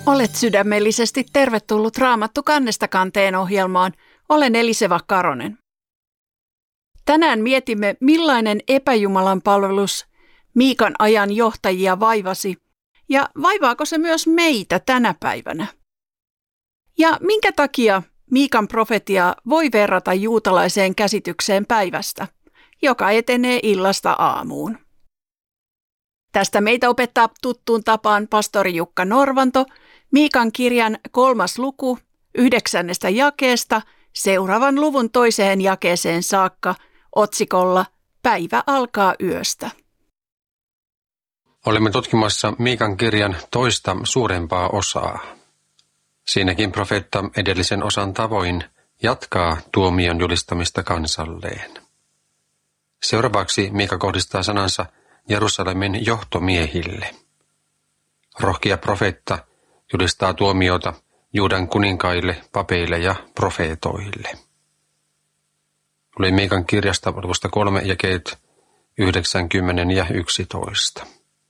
Olet sydämellisesti tervetullut Raamattu kannesta kanteen ohjelmaan. Olen Eliseva Karonen. Tänään mietimme, millainen epäjumalan palvelus Miikan ajan johtajia vaivasi ja vaivaako se myös meitä tänä päivänä. Ja minkä takia Miikan profetia voi verrata juutalaiseen käsitykseen päivästä, joka etenee illasta aamuun. Tästä meitä opettaa tuttuun tapaan pastori Jukka Norvanto Miikan kirjan 3. luku 9. jakeesta seuraavan luvun 2. jakeeseen saakka otsikolla Päivä alkaa yöstä. Olemme tutkimassa Miikan kirjan toista suurempaa osaa. Siinäkin profeetta edellisen osan tavoin jatkaa tuomion julistamista kansalleen. Seuraavaksi Miika kohdistaa sanansa Jerusalemin johtomiehille. Rohkea profeetta julistaa tuomiota Juudan kuninkaille, papeille ja profeetoille. Luen Miikan kirjasta luvusta 3 jakeet 90 ja 11.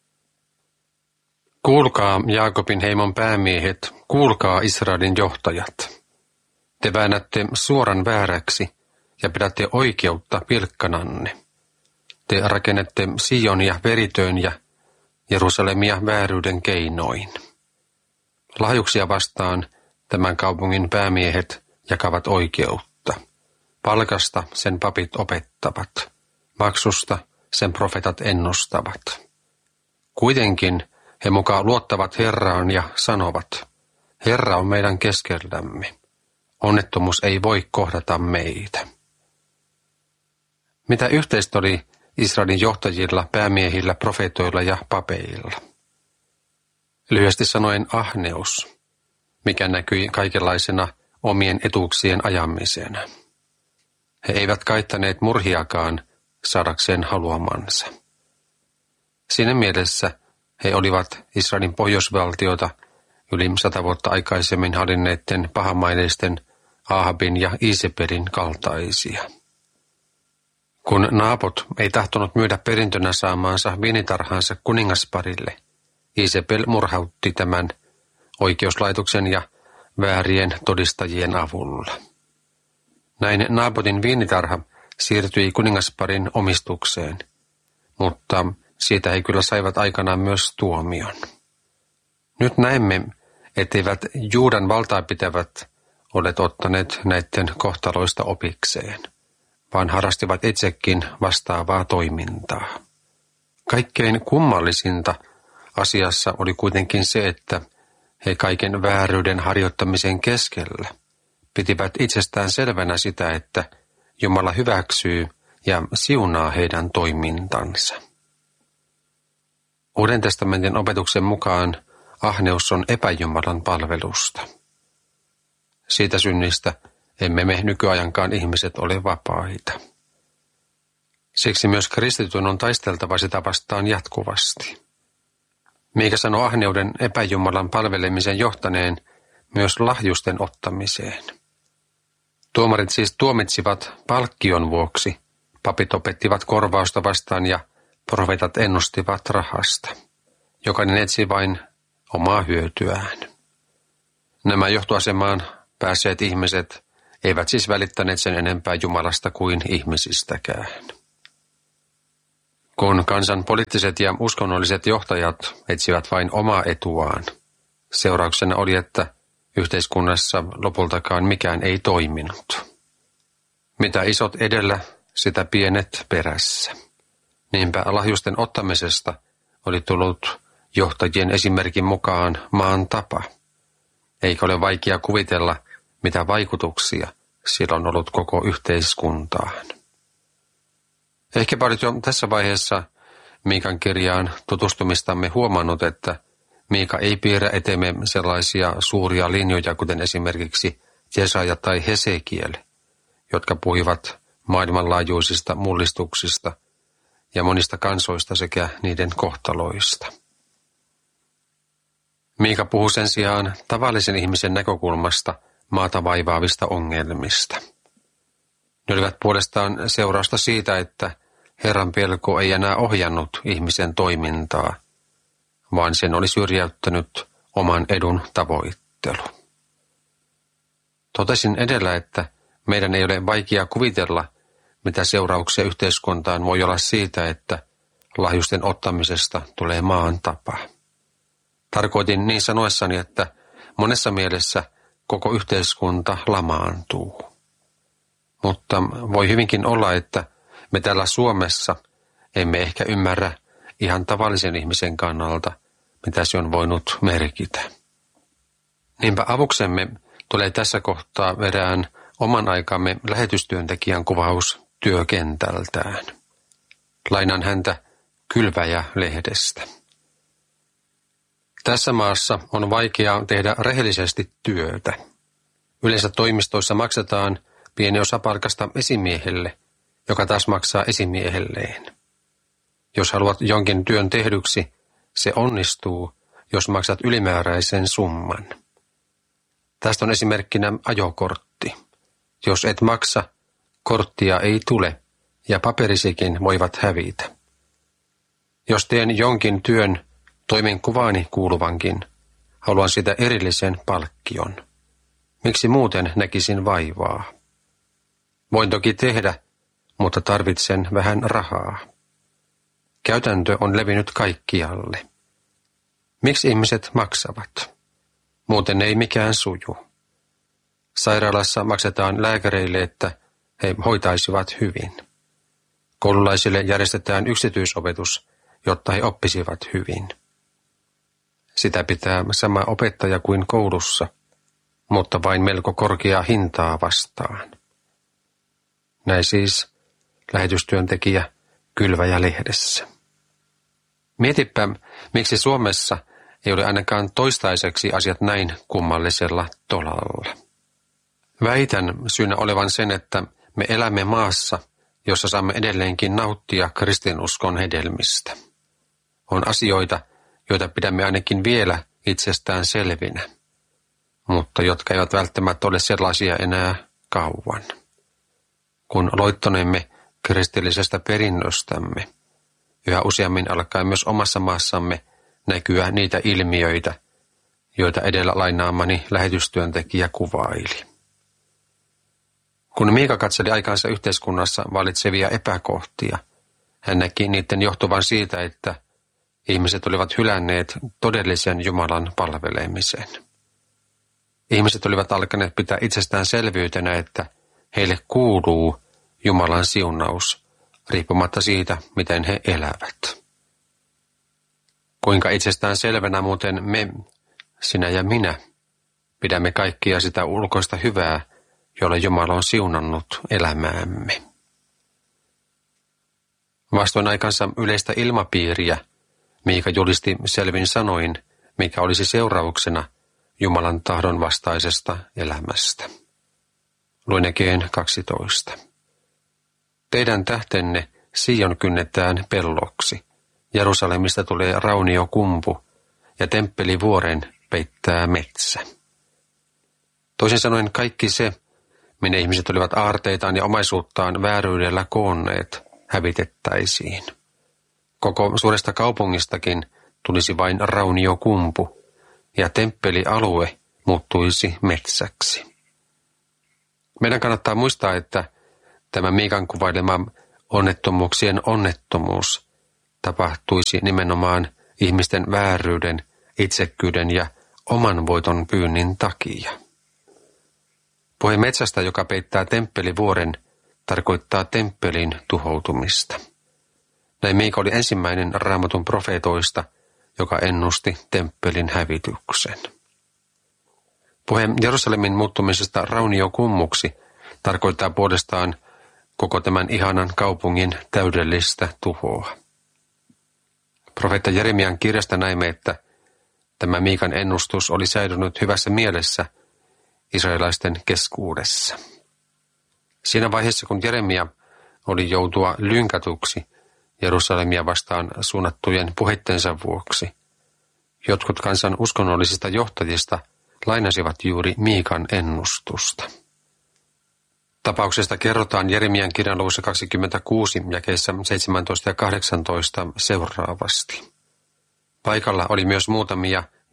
Kuulkaa Jaakobin heimon päämiehet, kuulkaa Israelin johtajat. Te väännätte suoran vääräksi ja pidätte oikeutta pilkkananne. Te rakennette Sionia veritöön ja Jerusalemia vääryyden keinoin. Lahjuksia vastaan tämän kaupungin päämiehet jakavat oikeutta. Palkasta sen papit opettavat. Maksusta sen profeetat ennustavat. Kuitenkin he mukaan luottavat Herraan ja sanovat, Herra on meidän keskellämme. Onnettomuus ei voi kohdata meitä. Mitä yhteistä oli Israelin johtajilla, päämiehillä, profeetoilla ja papeilla? Lyhyesti sanoen ahneus, mikä näkyi kaikenlaisena omien etuuksien ajamisena. He eivät kaittaneet murhiakaan saadakseen haluamansa. Siinä mielessä he olivat Israelin pohjoisvaltiota yli 100 vuotta aikaisemmin hallinneiden pahamaineisten Ahabin ja Isebelin kaltaisia. Kun Naapot ei tahtonut myydä perintönä saamaansa viinitarhansa kuningasparille, Isebel murhautti tämän oikeuslaitoksen ja väärien todistajien avulla. Näin Naapotin viinitarha siirtyi kuningasparin omistukseen, mutta siitä he kyllä saivat aikanaan myös tuomion. Nyt näemme, etteivät Juudan valtaa pitävät olleet ottaneet näiden kohtaloista opikseen, vaan harrastivat itsekin vastaavaa toimintaa. Kaikkein kummallisinta asiassa oli kuitenkin se, että he kaiken vääryyden harjoittamisen keskellä pitivät itsestään selvänä sitä, että Jumala hyväksyy ja siunaa heidän toimintansa. Uuden testamentin opetuksen mukaan ahneus on epäjumalan palvelusta. Siitä synnistä emme me nykyajankaan ihmiset ole vapaita. Siksi myös kristityn on taisteltava sitä vastaan jatkuvasti. Miika sanoo ahneuden epäjumalan palvelemisen johtaneen myös lahjusten ottamiseen. Tuomarit siis tuomitsivat palkkion vuoksi, papit opettivat korvausta vastaan ja profeetat ennustivat rahasta. Jokainen etsi vain omaa hyötyään. Nämä johtoasemaan päässeet ihmiset eivät siis välittäneet sen enempää Jumalasta kuin ihmisistäkään. Kun kansan poliittiset ja uskonnolliset johtajat etsivät vain omaa etuaan, seurauksena oli, että yhteiskunnassa lopultakaan mikään ei toiminut. Mitä isot edellä, sitä pienet perässä. Niinpä lahjusten ottamisesta oli tullut johtajien esimerkin mukaan maan tapa. Eikä ole vaikea kuvitella, mitä vaikutuksia sillä on ollut koko yhteiskuntaan. Ehkäpä olet jo tässä vaiheessa Miikan kirjaan tutustumistamme huomannut, että Miika ei piirrä eteemme sellaisia suuria linjoja, kuten esimerkiksi Jesaja tai Hesekiel, jotka puhuivat maailmanlaajuisista mullistuksista ja monista kansoista sekä niiden kohtaloista. Miika puhuu sen sijaan tavallisen ihmisen näkökulmasta maata vaivaavista ongelmista. Ne olivat puolestaan seurausta siitä, että Herran pelko ei enää ohjannut ihmisen toimintaa, vaan sen oli syrjäyttänyt oman edun tavoittelu. Totesin edellä, että meidän ei ole vaikea kuvitella, mitä seurauksia yhteiskuntaan voi olla siitä, että lahjusten ottamisesta tulee maan tapa. Tarkoitin niin sanoessani, että monessa mielessä koko yhteiskunta lamaantuu. Mutta voi hyvinkin olla, että me täällä Suomessa emme ehkä ymmärrä ihan tavallisen ihmisen kannalta, mitä se on voinut merkitä. Niinpä avuksemme tulee tässä kohtaa erään oman aikamme lähetystyöntekijän kuvaus työkentältään. Lainaan häntä Kylväjä-lehdestä. Tässä maassa on vaikeaa tehdä rehellisesti työtä. Yleensä toimistoissa maksetaan pieni osa palkasta esimiehelle, joka taas maksaa esimiehelleen. Jos haluat jonkin työn tehdyksi, se onnistuu, jos maksat ylimääräisen summan. Tästä on esimerkkinä ajokortti. Jos et maksa, korttia ei tule ja paperisikin voivat hävitä. Jos teen jonkin työn toimenkuvaani kuuluvankin, haluan sitä erillisen palkkion. Miksi muuten näkisin vaivaa? Voin toki tehdä, mutta tarvitsen vähän rahaa. Käytäntö on levinnyt kaikkialle. Miksi ihmiset maksavat? Muuten ei mikään suju. Sairaalassa maksetaan lääkäreille, että he hoitaisivat hyvin. Koululaisille järjestetään yksityisopetus, jotta he oppisivat hyvin. Sitä pitää sama opettaja kuin koulussa, mutta vain melko korkeaa hintaa vastaan. Näin siis lähetystyöntekijä Kylväjä-lehdessä. Mietipä, miksi Suomessa ei ole ainakaan toistaiseksi asiat näin kummallisella tolalla. Väitän syynä olevan sen, että me elämme maassa, jossa saamme edelleenkin nauttia kristinuskon hedelmistä. On asioita, joita pidämme ainakin vielä itsestään selvinä, mutta jotka eivät välttämättä ole sellaisia enää kauan. Kun loittonemme kristillisestä perinnöstämme, yhä useammin alkaa myös omassa maassamme näkyä niitä ilmiöitä, joita edellä lainaamani lähetystyöntekijä kuvaili. Kun Miika katseli aikansa yhteiskunnassa vallitsevia epäkohtia, hän näki niiden johtuvan siitä, että ihmiset olivat hylänneet todellisen Jumalan palvelemisen. Ihmiset olivat alkaneet pitää itsestäänselvyytenä, että heille kuuluu Jumalan siunaus, riippumatta siitä, miten he elävät. Kuinka itsestään selvänä muuten me, sinä ja minä, pidämme kaikkia sitä ulkoista hyvää, jolla Jumala on siunannut elämäämme. Vastoin aikansa yleistä ilmapiiriä, Miika julisti selvin sanoin, mikä olisi seurauksena Jumalan tahdon vastaisesta elämästä. Luen Jakeen 12. Teidän tähtenne Sion kynnetään pelloksi. Jerusalemista tulee rauniokumpu ja temppelivuoren peittää metsä. Toisin sanoen kaikki se, minne ihmiset olivat aarteitaan ja omaisuuttaan vääryydellä koonneet, hävitettäisiin. Koko suuresta kaupungistakin tulisi vain rauniokumpu ja temppelialue muuttuisi metsäksi. Meidän kannattaa muistaa, että tämä Miikan kuvailema onnettomuuksien onnettomuus tapahtuisi nimenomaan ihmisten vääryyden, itsekkyyden ja oman voiton pyynnin takia. Puhe metsästä, joka peittää temppelivuoren, tarkoittaa temppelin tuhoutumista. Näin Miika oli ensimmäinen Raamatun profeetoista, joka ennusti temppelin hävityksen. Puhe Jerusalemin muuttumisesta rauniokummuksi tarkoittaa puolestaan koko tämän ihanan kaupungin täydellistä tuhoa. Profeetta Jeremian kirjasta näimme, että tämä Miikan ennustus oli säilynyt hyvässä mielessä israelaisten keskuudessa. Siinä vaiheessa, kun Jeremia oli joutua lynkatuksi Jerusalemia vastaan suunnattujen puheittensa vuoksi, jotkut kansan uskonnollisista johtajista lainasivat juuri Miikan ennustusta. Tapauksesta kerrotaan Jeremian kirjan luvussa 26, jakeissa 17 ja 18 seuraavasti. Paikalla oli myös muutamia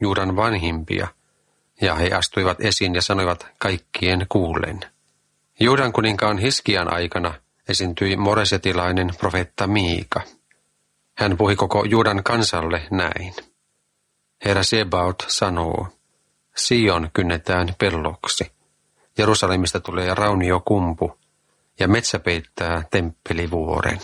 Juudan vanhimpia, ja he astuivat esiin ja sanoivat kaikkien kuullen. Juudan kuninkaan Hiskian aikana esiintyi moresetilainen profeetta Miika. Hän puhui koko Juudan kansalle näin. Herra Sebaot sanoo, Sion kynnetään pelloksi, Jerusalemista tulee rauniokumpu, ja metsä peittää temppelivuoren.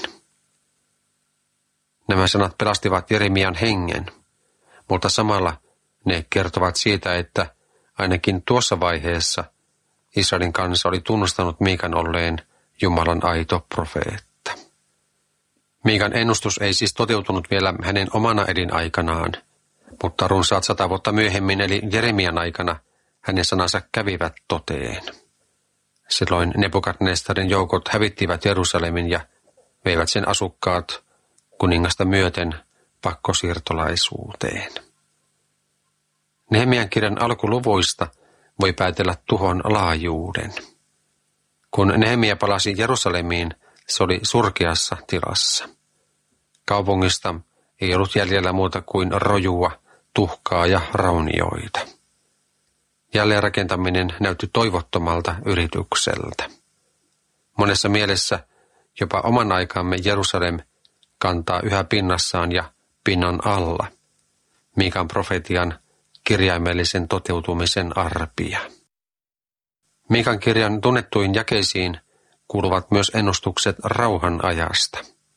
Nämä sanat pelastivat Jeremian hengen, mutta samalla ne kertovat siitä, että ainakin tuossa vaiheessa Israelin kansa oli tunnustanut Miikan olleen Jumalan aito profeetta. Miikan ennustus ei siis toteutunut vielä hänen omana elinaikanaan, mutta runsaat 100 vuotta myöhemmin eli Jeremian aikana hänen sanansa kävivät toteen. Silloin Nebukadnestarin joukot hävittivät Jerusalemin ja veivät sen asukkaat kuningasta myöten pakkosiirtolaisuuteen. Nehemian kirjan alkuluvuista voi päätellä tuhon laajuuden. Kun Nehemia palasi Jerusalemiin, se oli surkeassa tilassa. Kaupungista ei ollut jäljellä muuta kuin rojua, tuhkaa ja raunioita. Jälleenrakentaminen näytti toivottomalta yritykseltä. Monessa mielessä jopa oman aikamme Jerusalem kantaa yhä pinnassaan ja pinnan alla Miikan profetian kirjaimellisen toteutumisen arpia. Miikan kirjan tunnettuin jakeisiin kuuluvat myös ennustukset rauhan ajasta.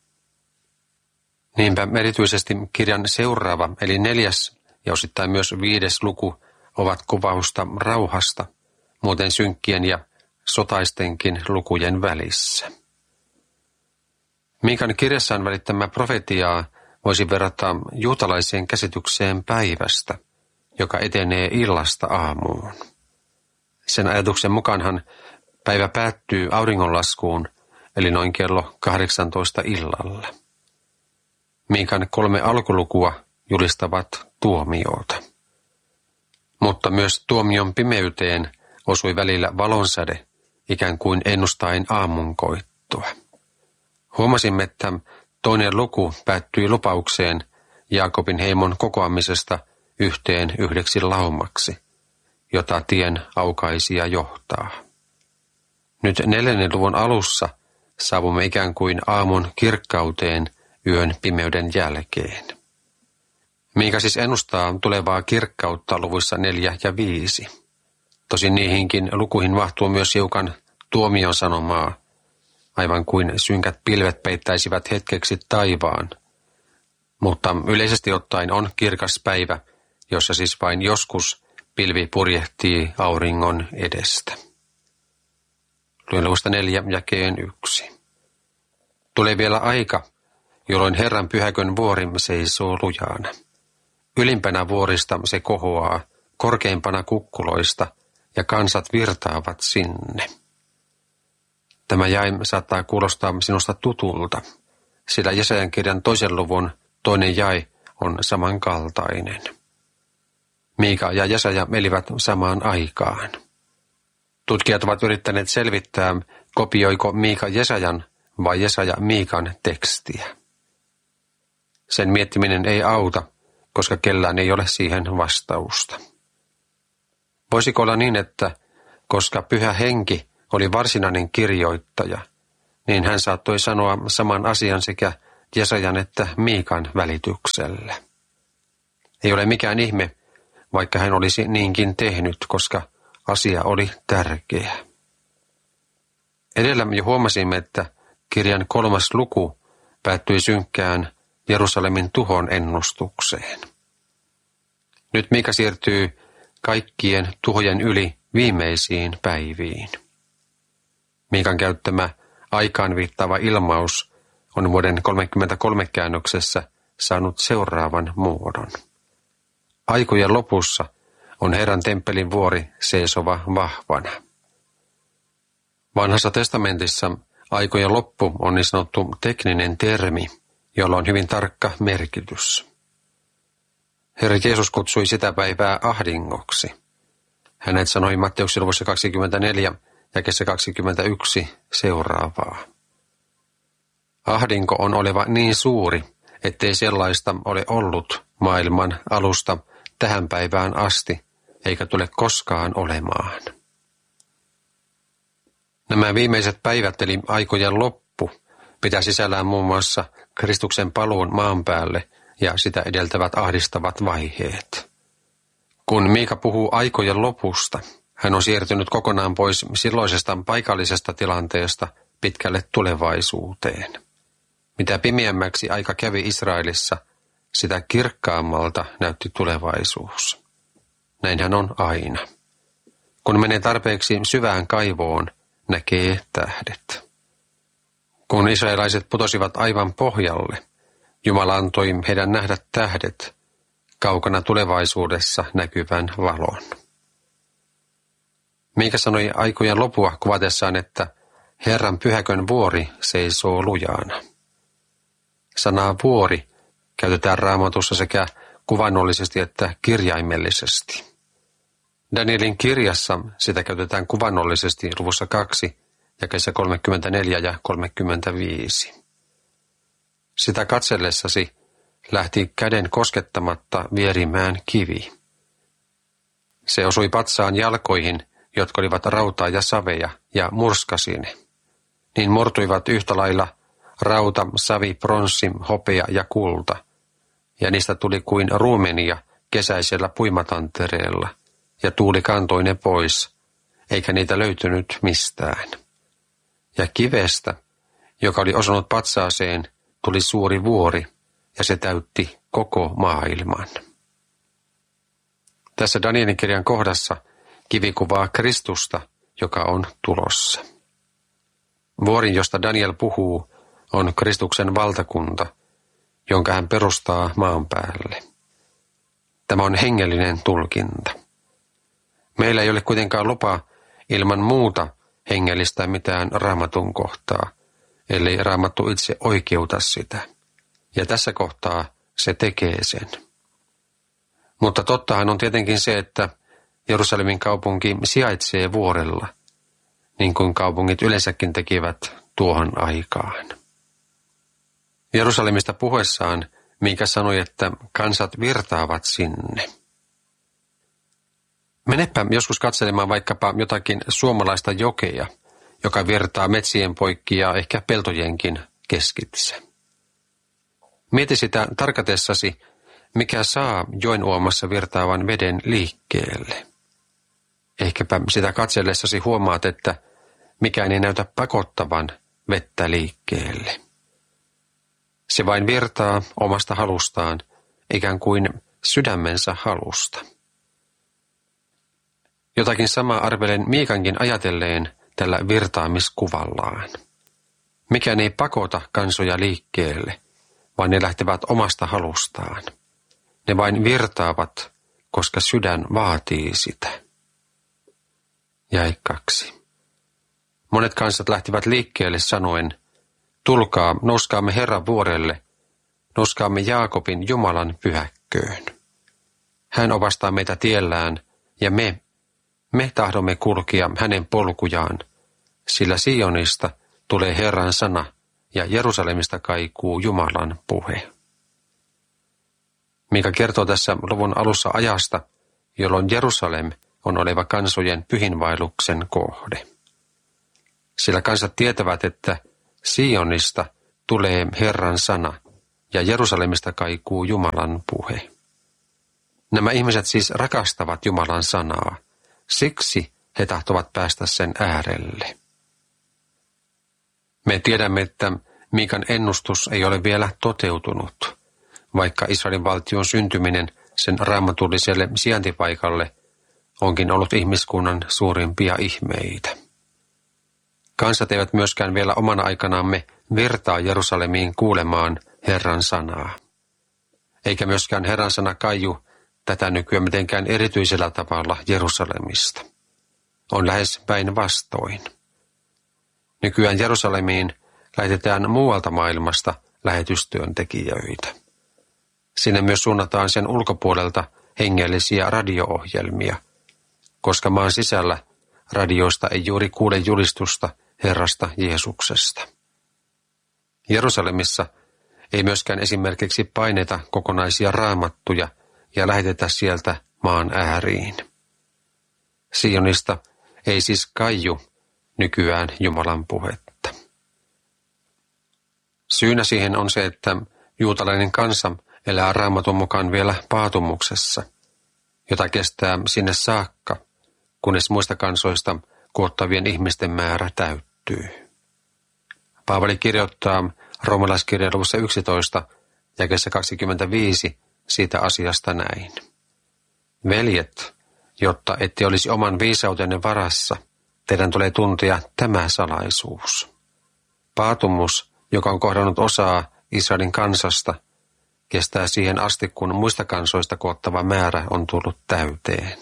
Niinpä erityisesti kirjan seuraava eli 4. ja osittain myös 5. luku ovat kuvausta rauhasta, muuten synkkien ja sotaistenkin lukujen välissä. Miikan kirjassaan välittämä profetiaa voisi verrata juutalaiseen käsitykseen päivästä, joka etenee illasta aamuun. Sen ajatuksen mukaanhan päivä päättyy auringonlaskuun, eli noin kello 18 illalla. Miikan 3 alkulukua julistavat tuomiota. Mutta myös tuomion pimeyteen osui välillä valonsäde, ikään kuin ennustaen aamunkoittoa. Huomasimme, että 2. luku päättyi lupaukseen Jaakobin heimon kokoamisesta yhteen yhdeksi laumaksi, jota tien aukaisija johtaa. Nyt 4. luvun alussa saavumme ikään kuin aamun kirkkauteen yön pimeyden jälkeen. Miika siis ennustaa tulevaa kirkkautta luvuissa 4 ja 5. Tosin niihinkin lukuihin mahtuu myös hiukan tuomion sanomaa, aivan kuin synkät pilvet peittäisivät hetkeksi taivaan. Mutta yleisesti ottaen on kirkas päivä, jossa siis vain joskus pilvi purjehtii auringon edestä. Luen luvusta 4 jakeen 1. Tulee vielä aika, jolloin Herran pyhäkön vuori seisoo lujana. Ylimpänä vuorista se kohoaa, korkeimpana kukkuloista, ja kansat virtaavat sinne. Tämä jae saattaa kuulostaa sinusta tutulta, sillä Jesajan kirjan 2. luvun 2. jae on samankaltainen. Miika ja Jesaja elivät samaan aikaan. Tutkijat ovat yrittäneet selvittää, kopioiko Miika Jesajan vai Jesaja Miikan tekstiä. Sen miettiminen ei auta, koska kellään ei ole siihen vastausta. Voisiko olla niin, että koska Pyhä Henki oli varsinainen kirjoittaja, niin hän saattoi sanoa saman asian sekä Jesajan että Miikan välityksellä. Ei ole mikään ihme, vaikka hän olisi niinkin tehnyt, koska asia oli tärkeä. Edellä jo huomasimme, että kirjan 3. luku päättyi synkkään Jerusalemin tuhon ennustukseen. Nyt Miika siirtyy kaikkien tuhojen yli viimeisiin päiviin. Miikan käyttämä aikaan viittaava ilmaus on vuoden 33 käännöksessä saanut seuraavan muodon. Aikojen lopussa on Herran temppelin vuori seisova vahvana. Vanhassa testamentissa aikojen loppu on niin sanottu tekninen termi, jolla on hyvin tarkka merkitys. Herra Jeesus kutsui sitä päivää ahdingoksi. Hänet sanoi Matteuksen luvussa 24 jakeessa 21 seuraavaa. Ahdinko on oleva niin suuri, ettei sellaista ole ollut maailman alusta tähän päivään asti, eikä tule koskaan olemaan. Nämä viimeiset päivät eli aikojen loppu pitää sisällään muun muassa Kristuksen paluun maan päälle ja sitä edeltävät ahdistavat vaiheet. Kun Miika puhuu aikojen lopusta, hän on siirtynyt kokonaan pois silloisesta paikallisesta tilanteesta pitkälle tulevaisuuteen. Mitä pimeämmäksi aika kävi Israelissa, sitä kirkkaammalta näytti tulevaisuus. Näinhän on aina. Kun menee tarpeeksi syvään kaivoon, näkee tähdet. Kun israelaiset putosivat aivan pohjalle, Jumala antoi heidän nähdä tähdet, kaukana tulevaisuudessa näkyvän valon. Miika sanoi aikojen lopua kuvatessaan, että Herran pyhäkön vuori seisoo lujana. Sanaa vuori käytetään Raamatussa sekä kuvannollisesti että kirjaimellisesti. Danielin kirjassa sitä käytetään kuvannollisesti luvussa 2, jakeissa 34 ja 35. Sitä katsellessasi lähti käden koskettamatta vierimään kivi. Se osui patsaan jalkoihin, jotka olivat rautaa ja savea, ja murskasi ne. Niin murtuivat yhtä lailla rauta, savi, pronssi, hopea ja kulta, ja niistä tuli kuin ruumenia kesäisellä puimatantereella, ja tuuli kantoi ne pois, eikä niitä löytynyt mistään. Ja kivestä, joka oli osunut patsaaseen, tuli suuri vuori, ja se täytti koko maailman. Tässä Danielin kirjan kohdassa kivi kuvaa Kristusta, joka on tulossa. Vuori, josta Daniel puhuu, on Kristuksen valtakunta, jonka hän perustaa maan päälle. Tämä on hengellinen tulkinta. Meillä ei ole kuitenkaan lupa ilman muuta hengellistä mitään Raamatun kohtaa, ellei Raamattu itse oikeuta sitä. Ja tässä kohtaa se tekee sen. Mutta tottahan on tietenkin se, että Jerusalemin kaupunki sijaitsee vuorella, niin kuin kaupungit yleensäkin tekivät tuohon aikaan. Jerusalemista puhuessaan Miika sanoi, että kansat virtaavat sinne. Menepä joskus katselemaan vaikkapa jotakin suomalaista jokea, joka virtaa metsien poikki ja ehkä peltojenkin keskitse. Mieti sitä tarkatessasi, mikä saa joen uomassa virtaavan veden liikkeelle. Ehkäpä sitä katsellessasi huomaat, että mikään ei näytä pakottavan vettä liikkeelle. Se vain virtaa omasta halustaan, ikään kuin sydämensä halusta. Jotakin samaa arvelen Miikankin ajatelleen tällä virtaamiskuvallaan. Mikään ei pakota kansoja liikkeelle, vaan ne lähtevät omasta halustaan. Ne vain virtaavat, koska sydän vaatii sitä. Jae 2. Monet kansat lähtivät liikkeelle sanoen, tulkaa, nouskaamme Herran vuorelle, nouskaamme Jaakobin Jumalan pyhäkköön. Hän opastaa meitä tiellään, ja me tahdomme kulkea hänen polkujaan, sillä Sionista tulee Herran sana, ja Jerusalemista kaikuu Jumalan puhe. Miika kertoo tässä luvun alussa ajasta, jolloin Jerusalem on oleva kansojen pyhinvaelluksen kohde. Sillä kansat tietävät, että Sionista tulee Herran sana ja Jerusalemista kaikuu Jumalan puhe. Nämä ihmiset siis rakastavat Jumalan sanaa, siksi he tahtovat päästä sen äärelle. Me tiedämme, että Miikan ennustus ei ole vielä toteutunut, vaikka Israelin valtion syntyminen sen raamatulliselle sijaintipaikalle onkin ollut ihmiskunnan suurimpia ihmeitä. Kansat eivät myöskään vielä omana aikanaamme virtaa Jerusalemiin kuulemaan Herran sanaa. Eikä myöskään Herran sana kaiju tätä nykyään mitenkään erityisellä tavalla Jerusalemista. On lähes päinvastoin. Nykyään Jerusalemiin lähetetään muualta maailmasta lähetystyöntekijöitä. Sinne myös suunnataan sen ulkopuolelta hengellisiä radio-ohjelmia, koska maan sisällä radioista ei juuri kuule julistusta Herrasta Jeesuksesta. Jerusalemissa ei myöskään esimerkiksi paineta kokonaisia raamattuja ja lähetetä sieltä maan ääriin. Sionista ei siis kaiju nykyään Jumalan puhetta. Syynä siihen on se, että juutalainen kansa elää Raamatun mukaan vielä paatumuksessa, jota kestää sinne saakka, kunnes muista kansoista koottavien ihmisten määrä täyttyy. Paavali kirjoittaa roomalaiskirjeen luvussa 11, jakeessa 25 siitä asiasta näin. Veljet, jotta ette olisi oman viisautenne varassa, teidän tulee tuntea tämä salaisuus. Paatumus, joka on kohdannut osaa Israelin kansasta, kestää siihen asti, kun muista kansoista koottava määrä on tullut täyteen.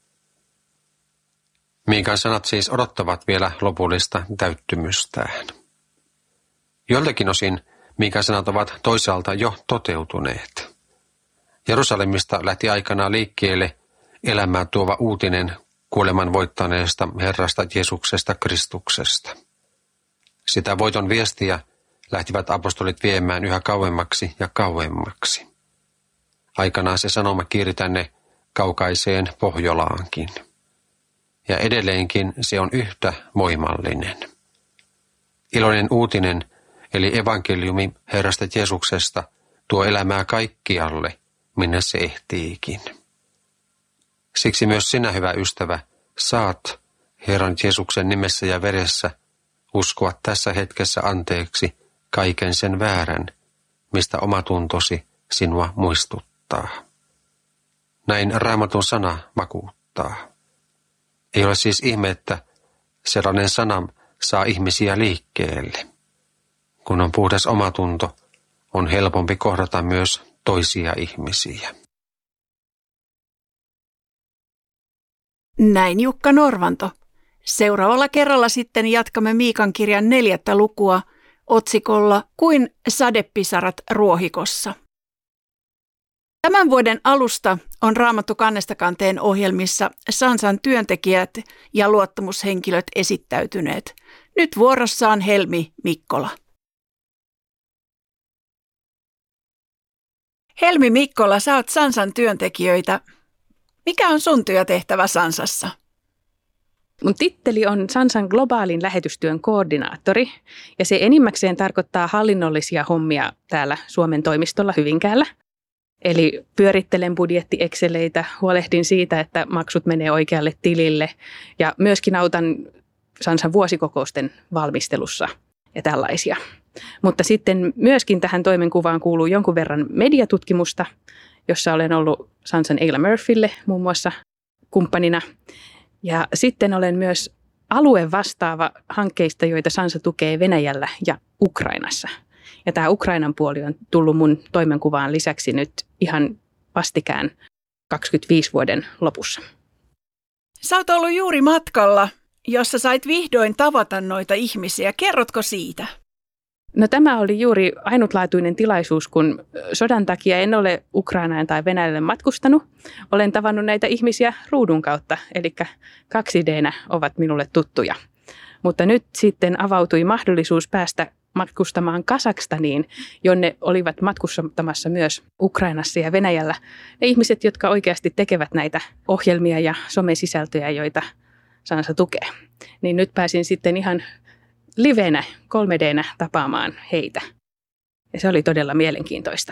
Miikan sanat siis odottavat vielä lopullista täyttymystään. Joiltakin osin Miikan sanat ovat toisaalta jo toteutuneet. Jerusalemista lähti aikanaan liikkeelle elämää tuova uutinen kuoleman voittaneesta Herrasta Jeesuksesta Kristuksesta. Sitä voiton viestiä lähtivät apostolit viemään yhä kauemmaksi ja kauemmaksi. Aikanaan se sanoma kiiri tänne kaukaiseen Pohjolaankin. Ja edelleenkin se on yhtä voimallinen. Iloinen uutinen, eli evankeliumi Herrasta Jeesuksesta, tuo elämää kaikkialle, minne se ehtiikin. Siksi myös sinä, hyvä ystävä, saat Herran Jeesuksen nimessä ja veressä uskoa tässä hetkessä anteeksi kaiken sen väärän, mistä omatuntosi sinua muistuttaa. Näin Raamatun sana vakuuttaa. Ei ole siis ihme, että sellainen sana saa ihmisiä liikkeelle. Kun on puhdas omatunto, on helpompi kohdata myös toisia ihmisiä. Näin Jukka Norvanto. Seuraavalla kerralla sitten jatkamme Miikan kirjan 4. lukua otsikolla Kuin sadepisarat ruohikossa. Tämän vuoden alusta on Raamattu kannesta kanteen ohjelmissa Sansan työntekijät ja luottamushenkilöt esittäytyneet. Nyt vuorossaan Helmi Mikkola. Helmi Mikkola, sä oot Sansan työntekijöitä. Mikä on sun työtehtävä Sansassa? Mun titteli on Sansan globaalin lähetystyön koordinaattori ja se enimmäkseen tarkoittaa hallinnollisia hommia täällä Suomen toimistolla Hyvinkäällä. Eli pyörittelen budjetti-exceleitä, huolehdin siitä, että maksut menee oikealle tilille ja myöskin autan Sansan vuosikokousten valmistelussa ja tällaisia. Mutta sitten myöskin tähän toimenkuvaan kuuluu jonkun verran mediatutkimusta, jossa olen ollut Sansan Ayla Murphylle muun muassa kumppanina. Ja sitten olen myös alueen vastaava hankkeista, joita Sansa tukee Venäjällä ja Ukrainassa. Ja tämä Ukrainan puoli on tullut mun toimenkuvaan lisäksi nyt ihan vastikään 25 vuoden lopussa. Sä oot ollut juuri matkalla, jossa sait vihdoin tavata noita ihmisiä. Kerrotko siitä? No tämä oli juuri ainutlaatuinen tilaisuus, kun sodan takia en ole Ukrainaan tai Venäjälle matkustanut. Olen tavannut näitä ihmisiä ruudun kautta, eli 2D:nä ovat minulle tuttuja. Mutta nyt sitten avautui mahdollisuus päästä matkustamaan Kazakstaniin, jonne olivat matkustamassa myös Ukrainassa ja Venäjällä ne ihmiset, jotka oikeasti tekevät näitä ohjelmia ja somesisältöjä, joita Sansa tukee. Niin nyt pääsin sitten ihan livenä, 3D:nä tapaamaan heitä. Ja se oli todella mielenkiintoista.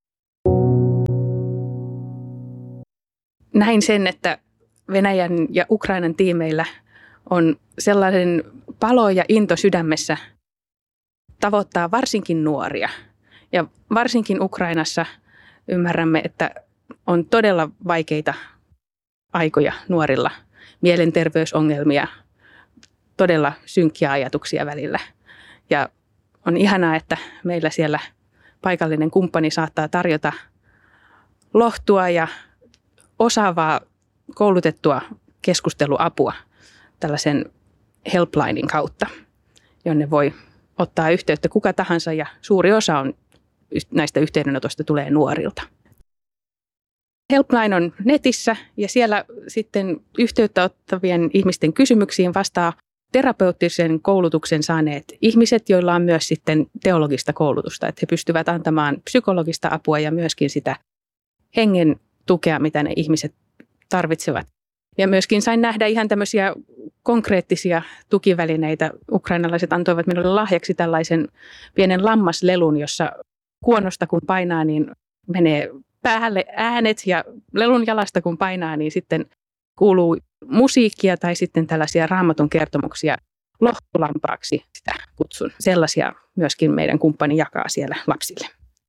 Näin sen, että Venäjän ja Ukrainan tiimeillä on sellainen palo ja into sydämessä tavoittaa varsinkin nuoria. Ja varsinkin Ukrainassa ymmärrämme, että on todella vaikeita aikoja nuorilla, mielenterveysongelmia, todella synkkiä ajatuksia välillä. Ja on ihanaa, että meillä siellä paikallinen kumppani saattaa tarjota lohtua ja osaavaa koulutettua keskusteluapua tällaisen helplinen kautta, jonne voi ottaa yhteyttä kuka tahansa ja suuri osa näistä yhteydenotoista tulee nuorilta. Helpline on netissä ja siellä sitten yhteyttä ottavien ihmisten kysymyksiin vastaa terapeuttisen koulutuksen saaneet ihmiset, joilla on myös sitten teologista koulutusta, että he pystyvät antamaan psykologista apua ja myöskin sitä hengen tukea, mitä ne ihmiset tarvitsevat. Ja myöskin sain nähdä ihan tämmöisiä konkreettisia tukivälineitä. Ukrainalaiset antoivat minulle lahjaksi tällaisen pienen lammaslelun, jossa kuonosta kun painaa, niin menee päälle äänet ja lelun jalasta kun painaa, niin sitten kuuluu musiikkia tai sitten tällaisia Raamatun kertomuksia lohtulampaaksi, sitä kutsun. Sellaisia myöskin meidän kumppani jakaa siellä lapsille.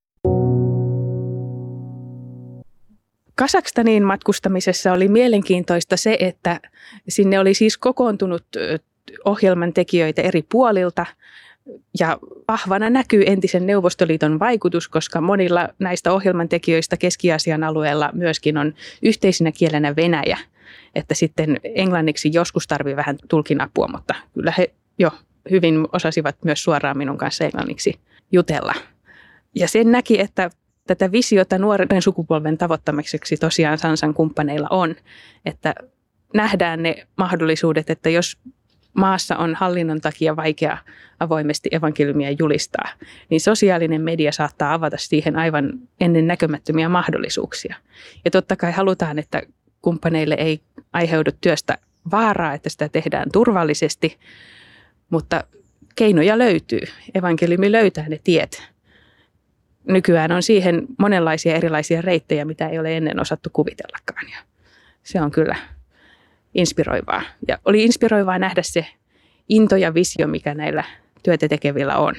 Kazakstaniin matkustamisessa oli mielenkiintoista se, että sinne oli siis kokoontunut ohjelman tekijöitä eri puolilta ja vahvana näkyy entisen Neuvostoliiton vaikutus, koska monilla näistä ohjelman tekijöistä Keski-Aasian alueella myöskin on yhteisenä kielenä Venäjä, että sitten englanniksi joskus tarvii vähän tulkin apua, mutta kyllä he jo hyvin osasivat myös suoraan minun kanssa englanniksi jutella. Ja sen näki, että tätä visiota nuoren sukupolven tavoittamiseksi tosiaan Sansan kumppaneilla on, että nähdään ne mahdollisuudet, että jos maassa on hallinnon takia vaikea avoimesti evankeliumia julistaa, niin sosiaalinen media saattaa avata siihen aivan ennen näkemättömiä mahdollisuuksia. Ja totta kai halutaan, että kumppaneille ei aiheudu työstä vaaraa, että sitä tehdään turvallisesti, mutta keinoja löytyy. Evankeliumi löytää ne tiet. Nykyään on siihen monenlaisia erilaisia reittejä, mitä ei ole ennen osattu kuvitellakaan. Ja se on kyllä inspiroivaa. Ja oli inspiroivaa nähdä se into ja visio, mikä näillä työtä tekevillä on.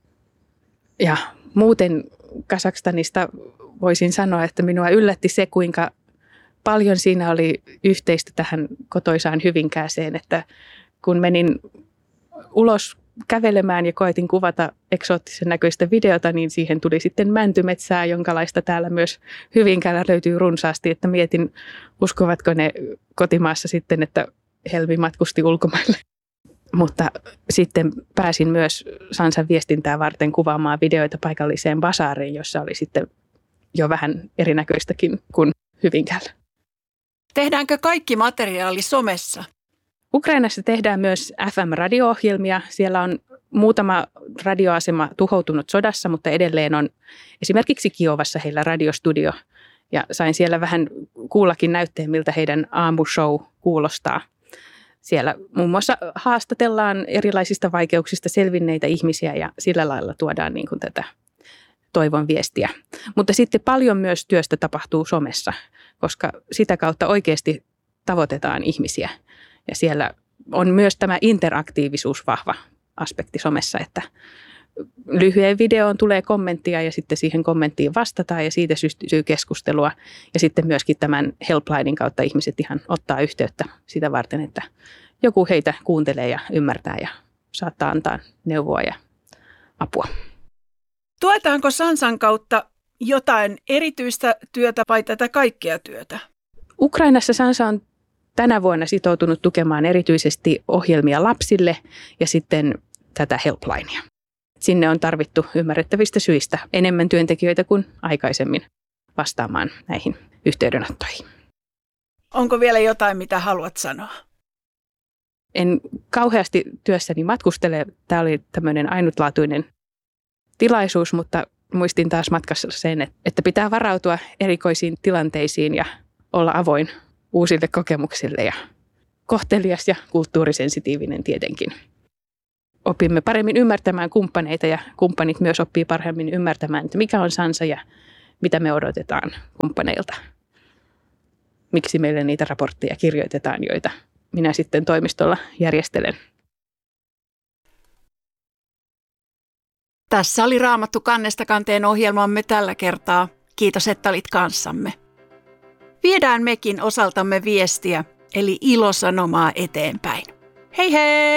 Ja muuten Kazakstanista voisin sanoa, että minua yllätti se, kuinka paljon siinä oli yhteistä tähän kotoisaan Hyvinkääseen, että kun menin ulos kävelemään ja koetin kuvata eksoottisen näköistä videota, niin siihen tuli sitten mäntymetsää, jonkalaista täällä myös Hyvinkäällä löytyy runsaasti, että mietin, uskovatko ne kotimaassa sitten, että Helmi matkusti ulkomaille. Mutta sitten pääsin myös Sansan viestintää varten kuvaamaan videoita paikalliseen basaariin, jossa oli sitten jo vähän erinäköistäkin kuin Hyvinkäällä. Tehdäänkö kaikki materiaali somessa? Ukrainassa tehdään myös FM-radio-ohjelmia. Siellä on muutama radioasema tuhoutunut sodassa, mutta edelleen on esimerkiksi Kiovassa heillä radiostudio. Ja sain siellä vähän kuullakin näytteen, miltä heidän aamushow kuulostaa. Siellä muun muassa haastatellaan erilaisista vaikeuksista selvinneitä ihmisiä ja sillä lailla tuodaan niin kuin tätä toivon viestiä. Mutta sitten paljon myös työstä tapahtuu somessa, koska sitä kautta oikeasti tavoitetaan ihmisiä. Ja siellä on myös tämä interaktiivisuus vahva aspekti somessa, että lyhyen videoon tulee kommenttia ja sitten siihen kommenttiin vastataan ja siitä syntyy keskustelua. Ja sitten myöskin tämän helplinen kautta ihmiset ihan ottaa yhteyttä sitä varten, että joku heitä kuuntelee ja ymmärtää ja saattaa antaa neuvoa ja apua. Tuetaanko Sansan kautta jotain erityistä työtä vai tätä kaikkea työtä? Ukrainassa Sansa on tänä vuonna sitoutunut tukemaan erityisesti ohjelmia lapsille ja sitten tätä helplinea. Sinne on tarvittu ymmärrettävistä syistä enemmän työntekijöitä kuin aikaisemmin vastaamaan näihin yhteydenottoihin. Onko vielä jotain, mitä haluat sanoa? En kauheasti työssäni matkustele. Tämä oli tämmöinen ainutlaatuinen tilaisuus, mutta muistin taas matkassa sen, että pitää varautua erikoisiin tilanteisiin ja olla avoin uusille kokemuksille ja kohtelias ja kulttuurisensitiivinen tietenkin. Opimme paremmin ymmärtämään kumppaneita ja kumppanit myös oppii paremmin ymmärtämään, että mikä on Sansa ja mitä me odotetaan kumppaneilta. Miksi meille niitä raportteja kirjoitetaan, joita minä sitten toimistolla järjestelen. Tässä oli Raamattu kannesta kanteen ohjelmamme tällä kertaa. Kiitos, että olit kanssamme. Viedään mekin osaltamme viestiä, eli ilosanomaa eteenpäin. Hei hei!